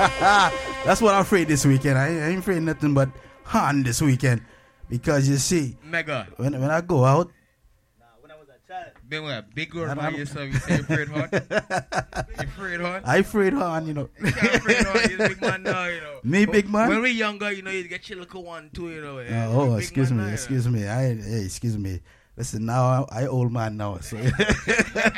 That's what I'm afraid this weekend. I ain't afraid nothing but Han this weekend. Because you see, Mega. When I go out, when I was a child. Being a big girl by yourself, you say you're afraid Han? You afraid Han? I afraid Han, you know. You can't afraid Han, you're a big man now, you know. Me big man? When we're younger, you know, you get your little one too, you know. Excuse me. Excuse me. Listen, now I old man now, so